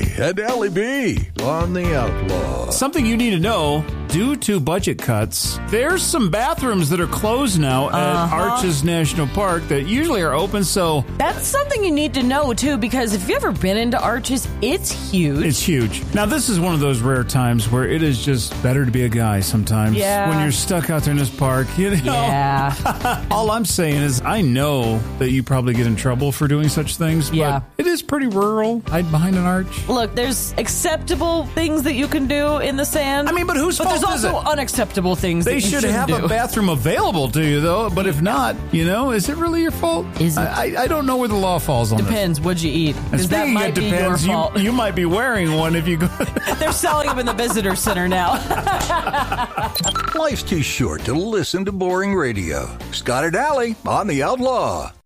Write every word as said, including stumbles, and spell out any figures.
and Allie B on The Outlaw. Something you need to know, due to budget cuts, there's some bathrooms that are closed now at Uh-huh. Arches National Park that usually are open, so... That's something you need to know, too, because if you've ever been into Arches, it's huge. It's huge. Now, this is one of those rare times where it is just better to be a guy sometimes. Yeah. When you're stuck out there in this park, you know? Yeah. All I'm saying is I know that you probably get in trouble for doing such things, Yeah. but it is pretty rural. Hide behind an arch. Look, there's acceptable things that you can do in the sand. I mean, but whose but fault there's is also it? unacceptable things They that you should shouldn't have do. a bathroom available to you, though. But if not, you know, is it really your fault? Is it? I, I, I don't know where the law falls on this. Depends. What'd you eat? And Because that speaking might of be your depends, fault. you, you might be wearing one if you go. They're selling them in the visitor center now. Life's too short to listen to boring radio. Scott and Allie on The Outlaw.